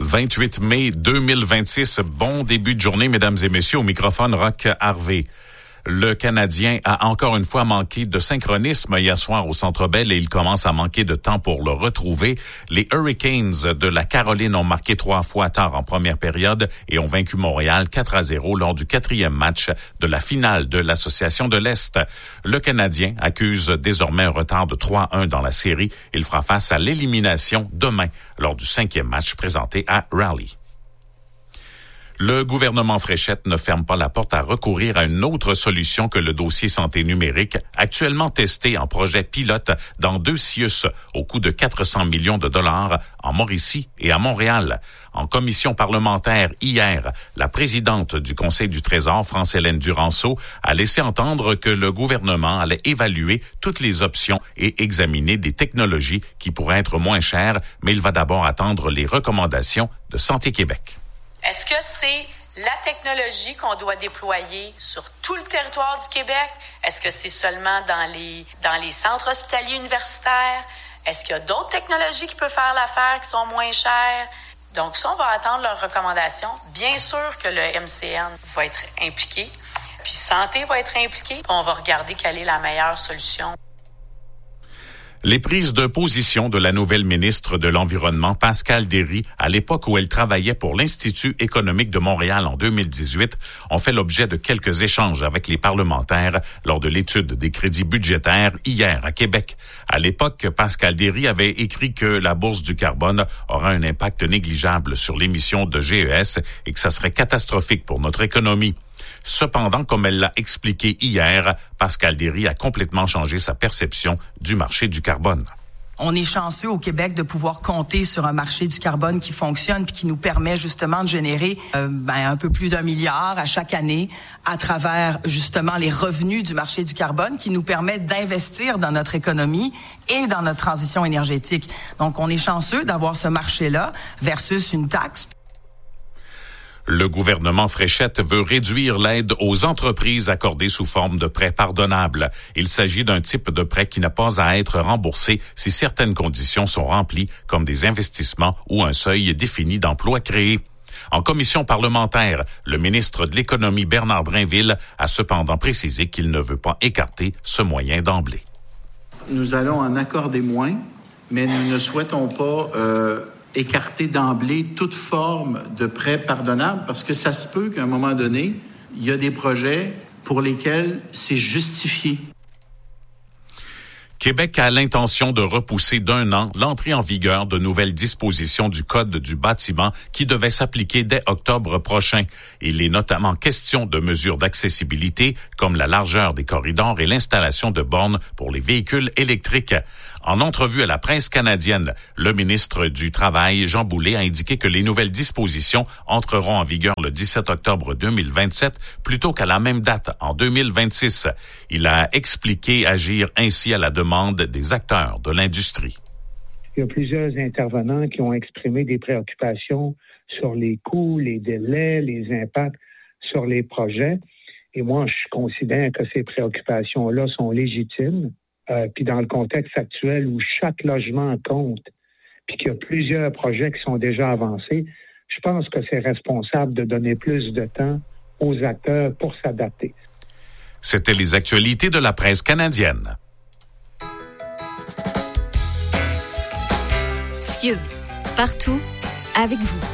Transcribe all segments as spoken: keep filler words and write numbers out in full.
vingt-huit mai deux mille vingt-six, bon début de journée, mesdames et messieurs, au microphone Roch Harvey. Le Canadien a encore une fois manqué de synchronisme hier soir au Centre Bell et il commence à manquer de temps pour le retrouver. Les Hurricanes de la Caroline ont marqué trois fois tard en première période et ont vaincu Montréal quatre à zéro lors du quatrième match de la finale de l'Association de l'Est. Le Canadien accuse désormais un retard de trois à un dans la série. Il fera face à l'élimination demain lors du cinquième match présenté à Raleigh. Le gouvernement Fréchette ne ferme pas la porte à recourir à une autre solution que le dossier santé numérique, actuellement testé en projet pilote dans deux C I U S au coût de quatre cents millions de dollars en Mauricie et à Montréal. En commission parlementaire hier, la présidente du Conseil du Trésor, France-Hélène Duranceau, a laissé entendre que le gouvernement allait évaluer toutes les options et examiner des technologies qui pourraient être moins chères, mais il va d'abord attendre les recommandations de Santé Québec. Est-ce que c'est la technologie qu'on doit déployer sur tout le territoire du Québec? Est-ce que c'est seulement dans les, dans les centres hospitaliers universitaires? Est-ce qu'il y a d'autres technologies qui peuvent faire l'affaire, qui sont moins chères? Donc ça, on va attendre leurs recommandations. Bien sûr que le M C N va être impliqué, puis Santé va être impliqué. On va regarder quelle est la meilleure solution. Les prises de position de la nouvelle ministre de l'Environnement, Pascale Derry, à l'époque où elle travaillait pour l'Institut économique de Montréal en deux mille dix-huit, ont fait l'objet de quelques échanges avec les parlementaires lors de l'étude des crédits budgétaires hier à Québec. À l'époque, Pascale Derry avait écrit que la bourse du carbone aura un impact négligeable sur l'émission de G E S et que ça serait catastrophique pour notre économie. Cependant, comme elle l'a expliqué hier, Pascale Derry a complètement changé sa perception du marché du carbone. On est chanceux au Québec de pouvoir compter sur un marché du carbone qui fonctionne puis qui nous permet justement de générer euh, ben, un peu plus d'un milliard à chaque année à travers justement les revenus du marché du carbone qui nous permettent d'investir dans notre économie et dans notre transition énergétique. Donc, on est chanceux d'avoir ce marché-là versus une taxe. Le gouvernement Fréchette veut réduire l'aide aux entreprises accordées sous forme de prêts pardonnables. Il s'agit d'un type de prêt qui n'a pas à être remboursé si certaines conditions sont remplies, comme des investissements ou un seuil défini d'emplois créés. En commission parlementaire, le ministre de l'Économie, Bernard Drainville, a cependant précisé qu'il ne veut pas écarter ce moyen d'emblée. Nous allons en accorder moins, mais nous ne souhaitons pas... Euh écarter d'emblée toute forme de prêt pardonnable parce que ça se peut qu'à un moment donné, il y a des projets pour lesquels c'est justifié. Québec a l'intention de repousser d'un an l'entrée en vigueur de nouvelles dispositions du Code du bâtiment qui devaient s'appliquer dès octobre prochain. Il est notamment question de mesures d'accessibilité comme la largeur des corridors et l'installation de bornes pour les véhicules électriques. En entrevue à la presse canadienne, le ministre du Travail, Jean Boulet, a indiqué que les nouvelles dispositions entreront en vigueur le dix-sept octobre deux mille vingt-sept plutôt qu'à la même date en deux mille vingt-six. Il a expliqué agir ainsi à la demande des acteurs de l'industrie. Il y a plusieurs intervenants qui ont exprimé des préoccupations sur les coûts, les délais, les impacts sur les projets. Et moi, je considère que ces préoccupations-là sont légitimes. Euh, puis dans le contexte actuel où chaque logement compte, puis qu'il y a plusieurs projets qui sont déjà avancés, je pense que c'est responsable de donner plus de temps aux acteurs pour s'adapter. C'était les actualités de la presse canadienne. Cieux, partout, avec vous.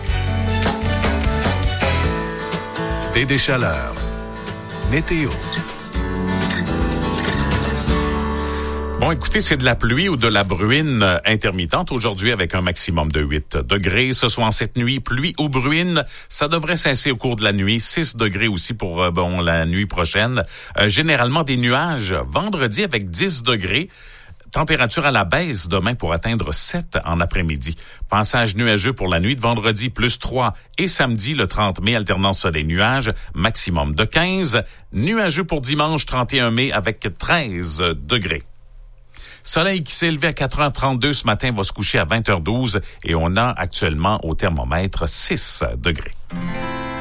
Des déchaleurs. Météo. Bon, écoutez, c'est de la pluie ou de la bruine intermittente aujourd'hui avec un maximum de huit degrés. Ce soir, cette nuit, pluie ou bruine, ça devrait cesser au cours de la nuit. six degrés aussi pour bon la nuit prochaine. Euh, généralement des nuages vendredi avec dix degrés. Température à la baisse demain pour atteindre sept en après-midi. Passage nuageux pour la nuit de vendredi, plus trois. Et samedi, le trente mai, alternance soleil-nuage, maximum de quinze. Nuageux pour dimanche, trente et un mai, avec treize degrés. Soleil qui s'est élevé à quatre heures trente-deux ce matin va se coucher à vingt heures douze et on a actuellement au thermomètre six degrés.